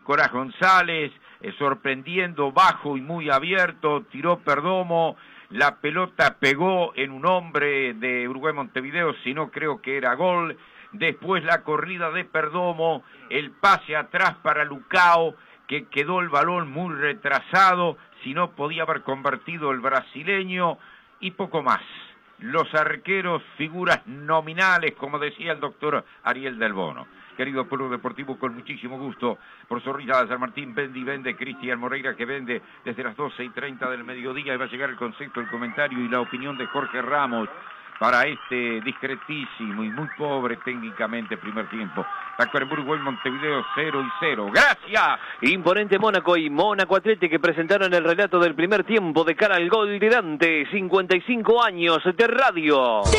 Nicolás González, sorprendiendo, bajo y muy abierto, tiró Perdomo, la pelota pegó en un hombre de Uruguay Montevideo, si no creo que era gol. Después la corrida de Perdomo, el pase atrás para Lucao, que quedó el balón muy retrasado, si no podía haber convertido el brasileño, y poco más. Los arqueros, figuras nominales, como decía el doctor Ariel Del Bono. Querido pueblo deportivo, con muchísimo gusto, por Zorrilla de San Martín, vende y vende, Cristian Moreira, que vende desde las 12:30 del mediodía, y va a llegar el concepto, el comentario y la opinión de Jorge Ramos para este discretísimo y muy pobre técnicamente primer tiempo. Uruguay Montevideo 0-0. ¡Gracias! Imponente Mónaco y Mónaco Athletic, que presentaron el relato del primer tiempo de cara al gol de Dante. 55 años de radio.